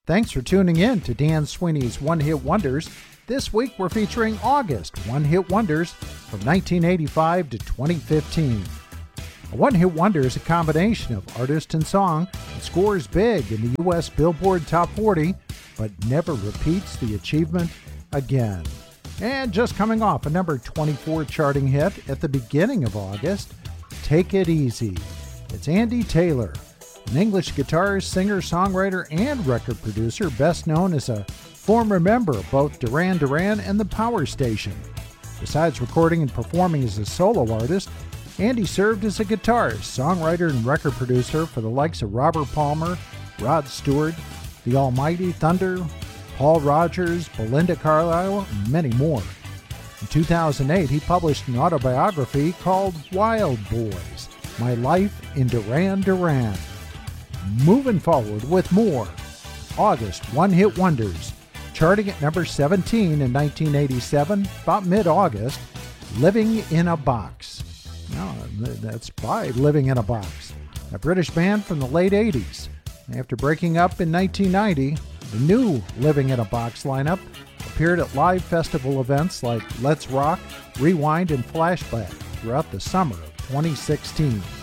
Thanks for tuning in to Dan Sweeney's One Hit Wonders. This week we're featuring August One Hit Wonders from 1985 to 2015. A One Hit Wonder is a combination of artist and song that scores big in the U.S. Billboard Top 40, but never repeats the achievement again. And just coming off a number 24 charting hit at the beginning of August, Take It Easy. It's Andy Taylor, an English guitarist, singer, songwriter, and record producer, best known as a former member of both Duran Duran and the Power Station. Besides recording and performing as a solo artist, Andy served as a guitarist, songwriter, and record producer for the likes of Robert Palmer, Rod Stewart, The Almighty Thunder, Paul Rogers, Belinda Carlisle, and many more. In 2008, he published an autobiography called Wild Boys, My Life in Duran Duran. Moving forward with more August One Hit Wonders, charting at number 17 in 1987, about mid-August, Living in a Box. No, that's by Living in a Box, a British band from the late 80s. After breaking up in 1990, the new Living in a Box lineup appeared at live festival events like Let's Rock, Rewind, and Flashback throughout the summer of 2016.